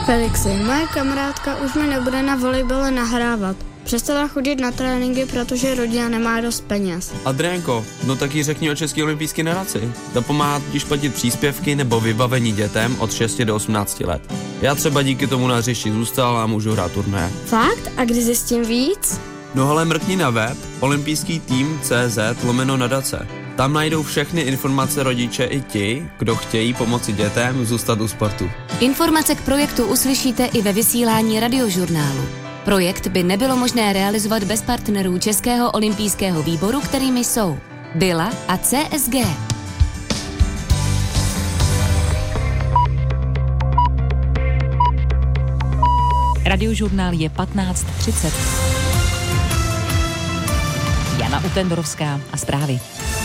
Felixi, moje kamarádka už mi nebude na volejbale nahrávat. Přestala chodit na tréninky, protože rodina nemá dost peněz. Adriánko, no tak jí řekni o České olympijské nadaci. Ta pomáhá totiž platit příspěvky nebo vybavení dětem od 6 do 18 let. Já třeba díky tomu na hřišti zůstal a můžu hrát turné. Fakt? A kdy zjistím víc? No ale mrkni na web olympijský-tým.cz/nadace. Tam najdou všechny informace rodiče i ti, kdo chtějí pomoci dětem zůstat u sportu. Informace k projektu uslyšíte i ve vysílání Radiožurnálu. Projekt by nebylo možné realizovat bez partnerů Českého olympijského výboru, kterými jsou Byla a CSG. Radiožurnál je 15:30. Jana Utendorovská a zprávy.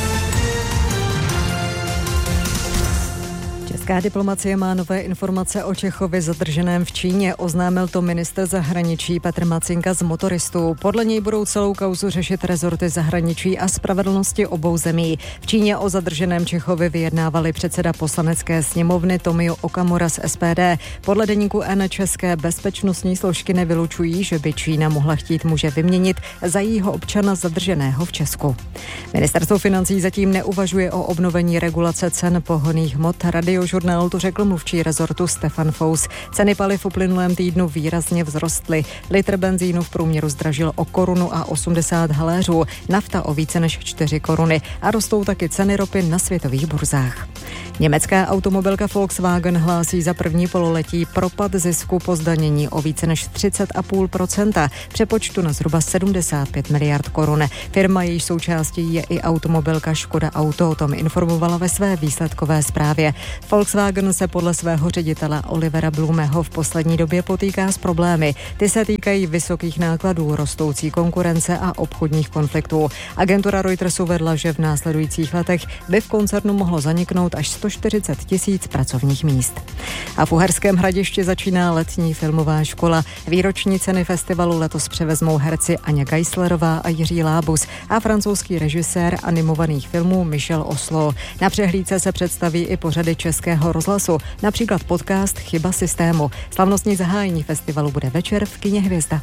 Česká diplomacie má nové informace o Čechovi zadrženém v Číně. Oznámil to ministr zahraničí Petr Macinka z Motoristů. Podle něj budou celou kauzu řešit rezorty zahraničí a spravedlnosti obou zemí. V Číně o zadrženém Čechovi vyjednávali předseda poslanecké sněmovny Tomio Okamura z SPD. Podle deníku N české bezpečnostní složky nevylučují, že by Čína mohla chtít muže vyměnit za jejího občana zadrženého v Česku. Ministerstvo financí zatím neuvažuje o obnovení regulace cen pohonných hmot. Radiožurnálu to řekl mluvčí rezortu Stefan Fous. Ceny paliv v uplynulém týdnu výrazně vzrostly. Litr benzínu v průměru zdražil o 1,80 haléřů, nafta o více než 4 koruny a rostou taky ceny ropy na světových burzách. Německá automobilka Volkswagen hlásí za první pololetí propad zisku po zdanění o více než 30,5%, přepočtu na zhruba 75 miliard korun. Firma, jejíž součástí je i automobilka Škoda Auto, o tom informovala ve své výsledkové zprávě. Volkswagen se podle svého ředitele Olivera Blumeho v poslední době potýká s problémy. Ty se týkají vysokých nákladů, rostoucí konkurence a obchodních konfliktů. Agentura Reuters uvedla, že v následujících letech by v koncernu mohlo zaniknout až 140 000 pracovních míst. A v Uherském Hradišti začíná letní filmová škola. Výroční ceny festivalu letos převezmou herci Aňa Geislerová a Jiří Lábus a francouzský režisér animovaných filmů Michel Oslo. Na přehlídce se představí i pořady Českého rozhlasu, například podcast Chyba systému. Slavnostní zahájení festivalu bude večer v kině Hvězda.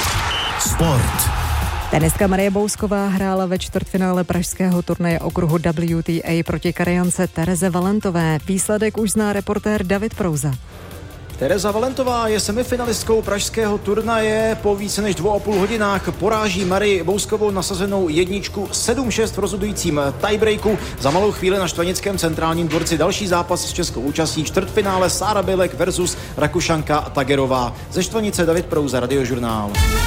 Sport. Tenistka Marie Bousková hrála ve čtvrtfinále pražského turnaje okruhu WTA proti Karaňance Tereze Valentové. Výsledek už zná reportér David Prouza. Tereza Valentová je semifinalistkou pražského turnaje. Po více než 2,5 hodinách poráží Marii Bouskovou nasazenou jedničku 7-6 v rozhodujícím tiebreaku. Za malou chvíli na Štvanickém centrálním dvorci další zápas s českou účastí čtvrtfinále Sára Bilek versus Rakušanka Tagerová. Ze Štvanice David Prouza, Radiožurnál.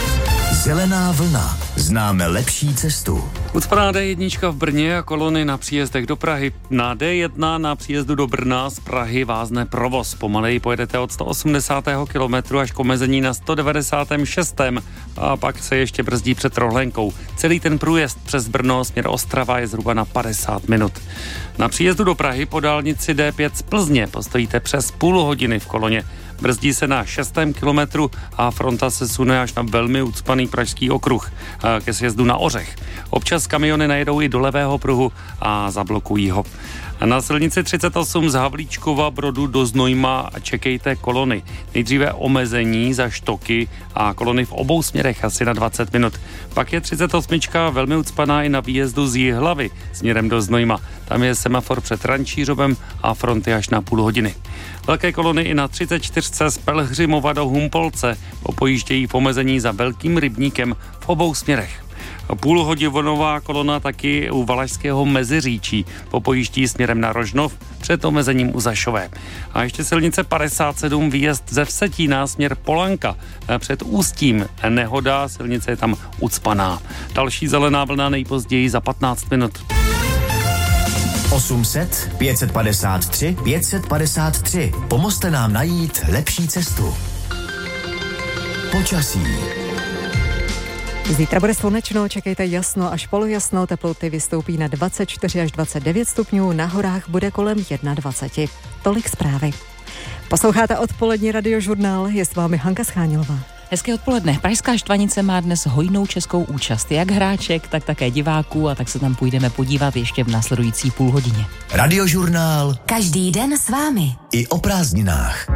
Zelená vlna. Známe lepší cestu. Ucpaná D1 v Brně a kolony na příjezdech do Prahy. Na D1 na příjezdu do Brna z Prahy vázne provoz. Pomaleji pojedete od 180. kilometru až k omezení na 196. A pak se ještě brzdí před Rohlenkou. Celý ten průjezd přes Brno směr Ostrava je zhruba na 50 minut. Na příjezdu do Prahy po dálnici D5 z Plzně postojíte přes půl hodiny v koloně. Brzdí se na 6. kilometru a fronta se sune až na velmi ucpaný pražský okruh ke sjezdu na Ořech. Občas kamiony najedou i do levého pruhu a zablokují ho. Na silnici 38 z Havlíčkova Brodu do Znojma čekejte kolony. Nejdříve omezení za Štoky a kolony v obou směrech asi na 20 minut. Pak je 38 velmi ucpaná i na výjezdu z Jihlavy směrem do Znojma. Tam je semafor před Rančířovem a fronty až na půl hodiny. Velké kolony i na 34 z Pelhřimova do Humpolce pojíždějí v omezení za Velkým Rybníkem v obou směrech. Půlhodinová kolona taky u Valašského Meziříčí popojíždí směrem na Rožnov před omezením u Zašové. A ještě silnice 57 výjezd ze Vsetína směr Polanka před Ústím. Nehoda, silnice je tam ucpaná. Další zelená vlna nejpozději za 15 minut. 800 553 553. Pomozte nám najít lepší cestu. Počasí. Zítra bude slunečno, čekejte jasno až polojasno, teploty vystoupí na 24 až 29 stupňů, na horách bude kolem 21. Tolik zprávy. Posloucháte odpolední Radiožurnál, je s vámi Hanka Schánilová. Hezké odpoledne. Pražská Štvanice má dnes hojnou českou účast, jak hráček, tak také diváků, a tak se tam půjdeme podívat ještě v následující půl hodině. Radiožurnál. Každý den s vámi. I o prázdninách.